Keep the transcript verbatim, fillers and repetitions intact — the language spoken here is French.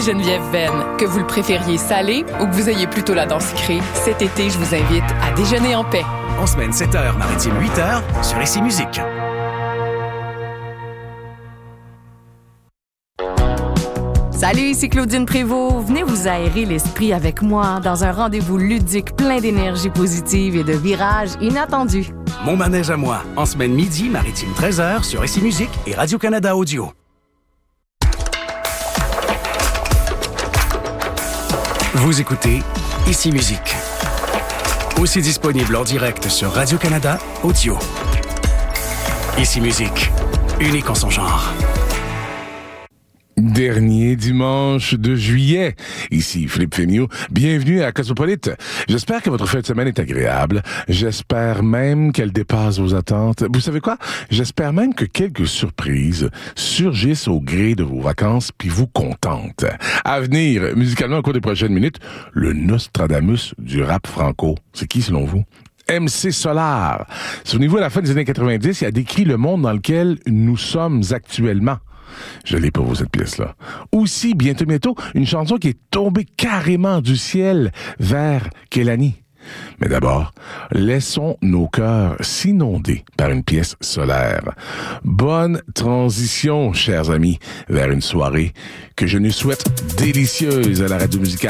Geneviève Venn. Que vous le préfériez salé ou que vous ayez plutôt la dent sucrée, cet été, je vous invite à déjeuner en paix. En semaine sept heures, maritime huit heures, sur Ici Musique. Salut, ici Claudine Prévost. Venez vous aérer l'esprit avec moi dans un rendez-vous ludique plein d'énergie positive et de virages inattendus. Mon manège à moi, en semaine midi, maritime treize heures, sur Ici Musique et Radio-Canada Audio. Vous écoutez Ici Musique. Aussi disponible en direct sur Radio-Canada Audio. Ici Musique, unique en son genre. Dernier dimanche de juillet. Ici Philippe Fémiot. Bienvenue à Cosmopolite. J'espère que votre fin de semaine est agréable. J'espère même qu'elle dépasse vos attentes. Vous savez quoi? J'espère même que quelques surprises surgissent au gré de vos vacances puis vous contentent. À venir, musicalement au cours des prochaines minutes, le Nostradamus du rap franco. C'est qui selon vous? M C Solar. Souvenez-vous, à la fin des années quatre-vingt-dix, il a décrit le monde dans lequel nous sommes actuellement. Je l'ai pour vous, cette pièce-là. Aussi, bientôt, bientôt, une chanson qui est tombée carrément du ciel vers Kélani. Mais d'abord, laissons nos cœurs s'inonder par une pièce solaire. Bonne transition, chers amis, vers une soirée que je nous souhaite délicieuse à la radio musicale.